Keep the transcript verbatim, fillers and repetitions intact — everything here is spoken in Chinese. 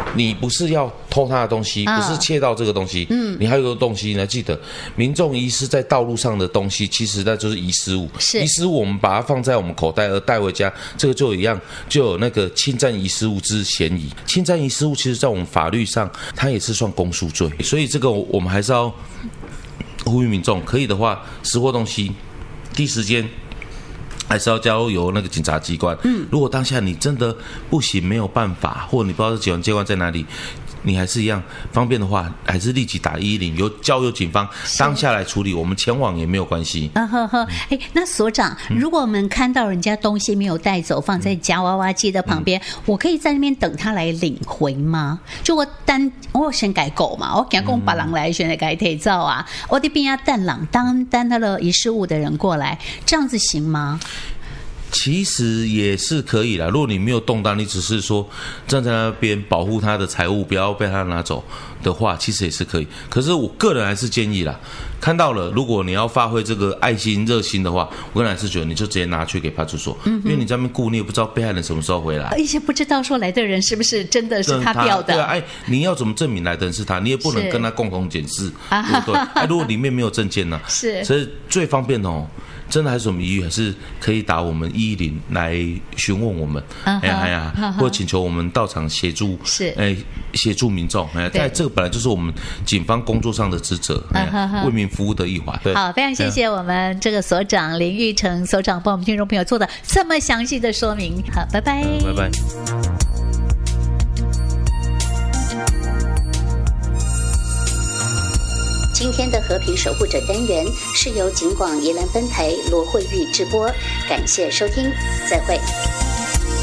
你不是要偷他的东西，不是窃盗这个东西，嗯，你还有个东西呢，记得民众遗失在道路上的东西，其实那就是遗失物。遗失物我们把它放在我们口袋而带回家，这个就一样，就有那个侵占遗失物之嫌疑。侵占遗失物，其实在我们法律上，它也是算公诉罪，所以这个我们还是要呼吁民众，可以的话，拾获东西，第一时间还是要交由那个警察机关。嗯，如果当下你真的不行，没有办法，或者你不知道警察机关在哪里，你还是一样方便的话，还是立即打一一零，由交由警方当下来处理，我们前往也没有关系。 啊呵呵，哎，那所长，如果我们看到人家东西没有带走，放在夹娃娃机的旁边，嗯、我可以在那边等他来领回吗？就我单我先改狗嘛，我讲讲把人来选来改提照啊，我这边要等人当当他的遗失物的人过来，这样子行吗？ 其实也是可以啦，如果你没有动荡，你只是说站在那边保护他的财物，不要被他拿走的话，其实也是可以。可是我个人还是建议啦，看到了，如果你要发挥这个爱心热心的话，我个人还是觉得你就直接拿去给派出所，嗯、因为你在那边顾，你也不知道被害人什么时候回来， 一些不知道说来的人是不是真的是他掉的。 对啊，哎，你要怎么证明来的人是他？你也不能跟他共同检视，对不对？哎，如果里面没有证件呢？ 是， 所以最方便哦。真的还是什么疑虑，还是可以打我们一一零来询问我们，哎呀哎呀，或者请求我们到场协助， 是哎协助民众，哎，在这个本来就是我们警方工作上的职责，哎，为民服务的一环。对， 好，非常谢谢我们这个所长林玉成所长帮我们听众朋友做的这么详细的说明。好，拜拜， 拜拜。 今天的和平守护者单元是由警广宜兰分台罗慧玉直播，感谢收听，再会。